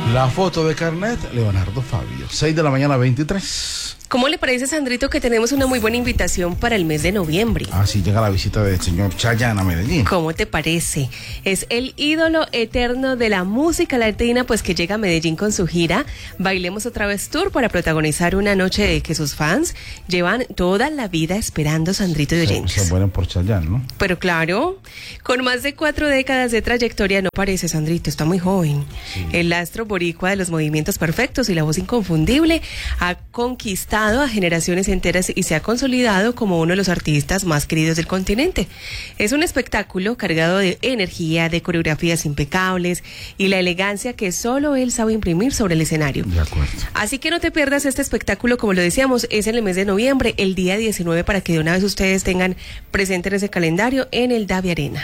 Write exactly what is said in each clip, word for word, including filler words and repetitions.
La foto de carnet, Leonardo Fabio. seis de la mañana, veintitrés. ¿Cómo le parece, Sandrito, que tenemos una muy buena invitación para el mes de noviembre? Ah, sí, llega la visita del señor Chayanne a Medellín. ¿Cómo te parece? Es el ídolo eterno de la música latina, pues que llega a Medellín con su gira Bailemos Otra Vez Tour para protagonizar una noche que sus fans llevan toda la vida esperando, Sandrito de oyentes. Se, se mueren por Chayanne, ¿no? Pero claro, con más de cuatro décadas de trayectoria, no parece, Sandrito, está muy joven. Sí. El astro boricua de los movimientos perfectos y la voz inconfundible ha conquistado a generaciones enteras y se ha consolidado como uno de los artistas más queridos del continente. Es un espectáculo cargado de energía, de coreografías impecables y la elegancia que solo él sabe imprimir sobre el escenario. De acuerdo. Así que no te pierdas este espectáculo, como lo decíamos, es en el mes de noviembre, el día diecinueve, para que de una vez ustedes tengan presente en ese calendario en el Davi Arena.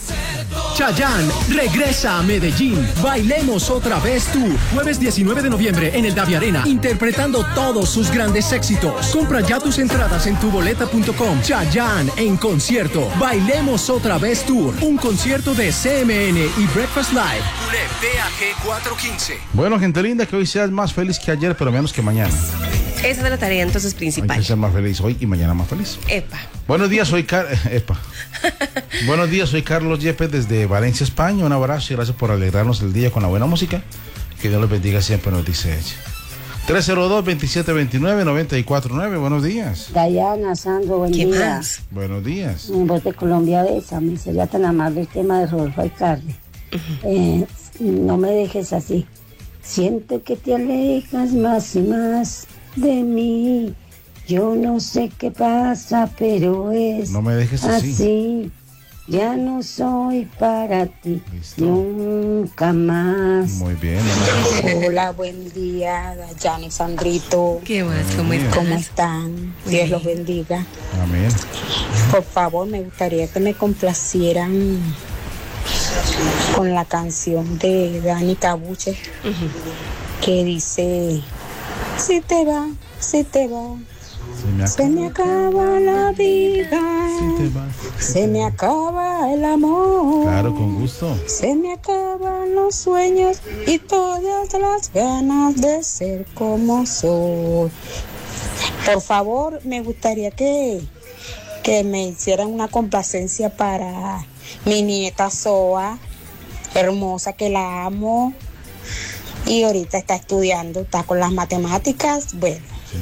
Chayanne regresa a Medellín. Bailemos Otra Vez Tour. Jueves diecinueve de noviembre en el Davi Arena, interpretando todos sus grandes éxitos. Compra ya tus entradas en tuboleta punto com. Chayanne en concierto. Bailemos Otra Vez Tour. Un concierto de C M N y Breakfast Live. P A G cuatrocientos quince. Bueno, gente linda, que hoy seas más feliz que ayer, pero menos que mañana. Esa es la tarea entonces principal. Hay que ser más feliz hoy y mañana más feliz. Epa. Buenos días, soy Car... Epa. Buenos días, soy Carlos Yepes desde Valencia, España. Un abrazo y gracias por alegrarnos el día con la buena música. Que Dios los bendiga siempre, nos dice ella. tres cero dos, veintisiete veintinueve, noventa y cuatro nueve. Buenos días. Dayana, Sandro, buen ¿Qué día. más? Buenos días. En voz de Colombia, bésame. Sería tan amable el tema de Rodolfo Alcarde. Uh-huh. eh, no me dejes así. Siento que te alejas más y más de mí. Yo no sé qué pasa, pero es no me dejes así. así. Ya no soy para ti. Listo. Nunca más. Muy bien. No Hola, buen día, Dayana y Sandrito. ¿Qué más? ¿Cómo están? ¿Cómo están? Dios sí. los bendiga. Amén. Por favor, me gustaría que me complacieran con la canción de Dani Cabuche, uh-huh. que dice: si te va, si te va, se me acaba, se me acaba la vida, si te va, si se te me va. acaba el amor, claro, con gusto, se me acaban los sueños y todas las ganas de ser como soy. Por favor, me gustaría que, que me hicieran una complacencia para mi nieta Soa, hermosa, que la amo, y ahorita está estudiando, está con las matemáticas. Bueno,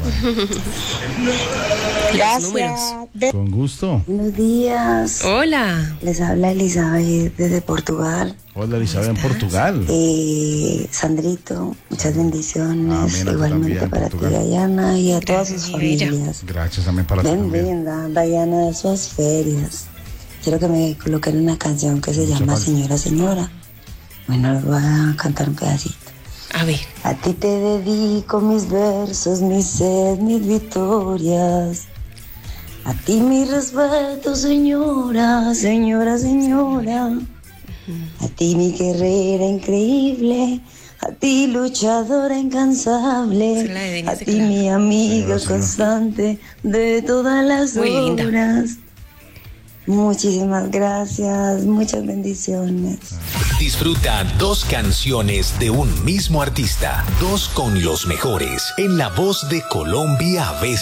gracias. Con gusto. Buenos días. Hola. Les habla Elizabeth desde Portugal. Hola, Elizabeth en Portugal. Eh, Sandrito, muchas bendiciones. Amén, igualmente también, para Portugal. ti, Dayana, y a todas Gracias, sus familias. Gracias también para ti. Bienvenida, Dayana, de sus ferias. Quiero que me coloquen una canción que se Mucha llama falta. Señora, Señora. Bueno, les voy a cantar un pedacito. A ver. A ti te dedico mis versos, mi sed, mis victorias. A ti mi respeto, señora, señora, señora. A ti mi guerrera increíble. A ti luchadora incansable. A ti mi amiga constante de todas las horas. Muchísimas gracias, muchas bendiciones. Disfruta dos canciones de un mismo artista, dos con los mejores, en la voz de Colombia a veces.